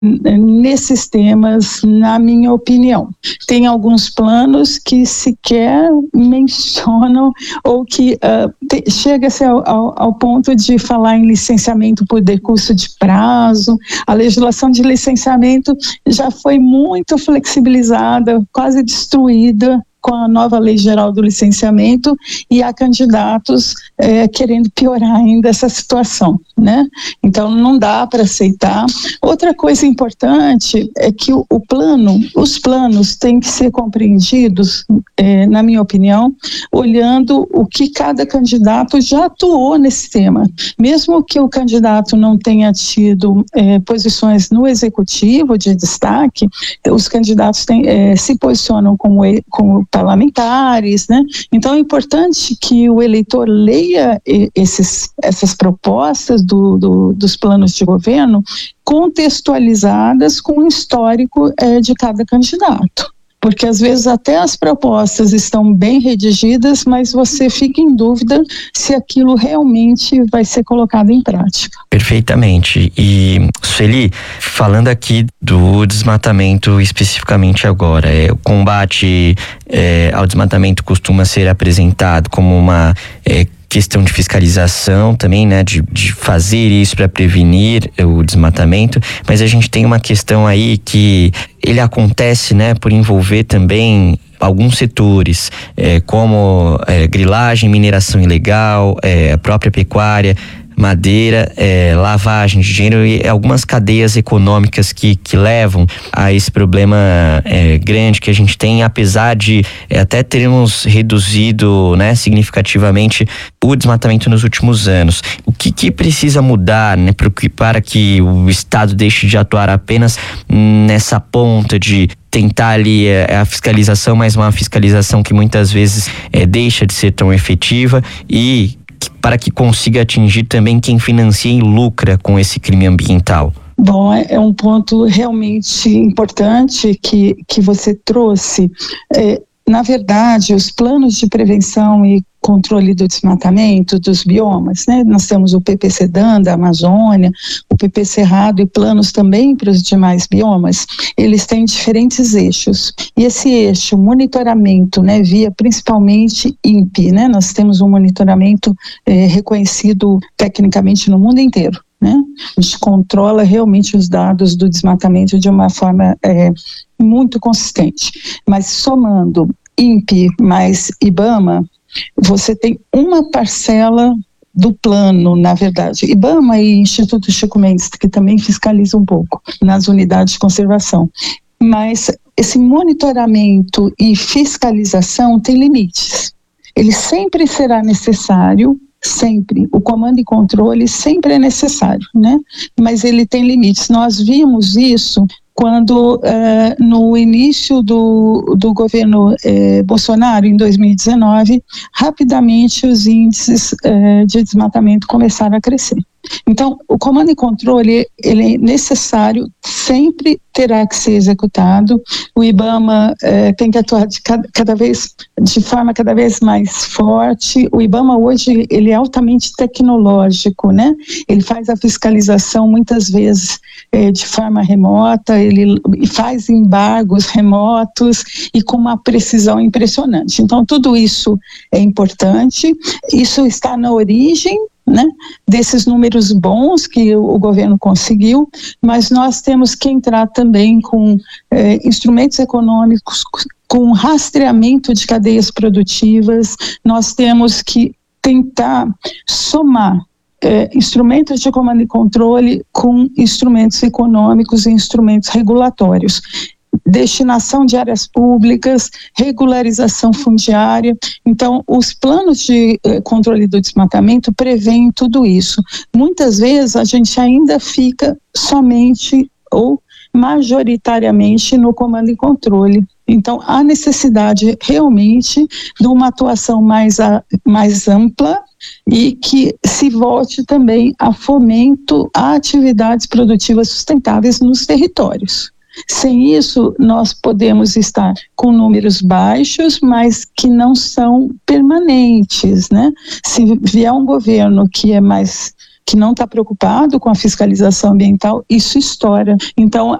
nesses temas, na minha opinião. Tem alguns planos que sequer mencionam ou que chega-se ao ponto de falar em licenciamento por decurso de prazo. A legislação de licenciamento já foi muito flexibilizada, quase destruída com a nova lei geral do licenciamento, e há candidatos querendo piorar ainda essa situação, né? Então não dá para aceitar. Outra coisa importante é que os planos têm que ser compreendidos, na minha opinião, olhando o que cada candidato já atuou nesse tema. Mesmo que o candidato não tenha tido posições no executivo de destaque, os candidatos se posicionam como parlamentares, né? Então é importante que o eleitor leia essas propostas dos planos de governo contextualizadas com o histórico de cada candidato. Porque às vezes até as propostas estão bem redigidas, mas você fica em dúvida se aquilo realmente vai ser colocado em prática. Perfeitamente. E, Sueli, falando aqui do desmatamento especificamente agora, o combate ao desmatamento costuma ser apresentado como uma questão de fiscalização também, né, de fazer isso para prevenir o desmatamento, mas a gente tem uma questão aí que ele acontece, né, por envolver também alguns setores, como grilagem, mineração ilegal, a própria pecuária, madeira, lavagem de dinheiro e algumas cadeias econômicas que levam a esse problema grande que a gente tem, apesar de até termos reduzido, né, significativamente o desmatamento nos últimos anos. O que precisa mudar, né, para que o Estado deixe de atuar apenas nessa ponta de tentar ali a fiscalização, mas uma fiscalização que muitas vezes deixa de ser tão efetiva, e para que consiga atingir também quem financia e lucra com esse crime ambiental? Bom, é um ponto realmente importante que você trouxe. Na verdade, os planos de prevenção e controle do desmatamento dos biomas, né? Nós temos o PPCDAN da Amazônia, o PP Cerrado e planos também para os demais biomas. Eles têm diferentes eixos. E esse eixo, monitoramento, né, via principalmente INPE, né? Nós temos um monitoramento reconhecido tecnicamente no mundo inteiro, né? A gente controla realmente os dados do desmatamento de uma forma muito consistente. Mas somando INPE mais IBAMA, você tem uma parcela do plano, na verdade. IBAMA e Instituto Chico Mendes, que também fiscalizam um pouco nas unidades de conservação. Mas esse monitoramento e fiscalização tem limites. Ele sempre será necessário, sempre. O comando e controle sempre é necessário, né? Mas ele tem limites. Nós vimos isso quando no início do governo Bolsonaro, em 2019, rapidamente os índices de desmatamento começaram a crescer. Então, o comando e controle, ele é necessário, sempre terá que ser executado. O IBAMA tem que atuar de forma cada vez mais forte. O IBAMA hoje, ele é altamente tecnológico, né? Ele faz a fiscalização muitas vezes de forma remota, ele faz embargos remotos e com uma precisão impressionante. Então, tudo isso é importante. Isso está na origem, né, desses números bons que o governo conseguiu, mas nós temos que entrar também com instrumentos econômicos, com rastreamento de cadeias produtivas. Nós temos que tentar somar instrumentos de comando e controle com instrumentos econômicos e instrumentos regulatórios. Destinação de áreas públicas, regularização fundiária. Então, os planos de controle do desmatamento prevêem tudo isso. Muitas vezes a gente ainda fica somente ou majoritariamente no comando e controle. Então, há necessidade realmente de uma atuação mais ampla e que se volte também a fomento a atividades produtivas sustentáveis nos territórios. Sem isso, nós podemos estar com números baixos, mas que não são permanentes, né? Se vier um governo que é mais que não está preocupado com a fiscalização ambiental, isso estoura. Então,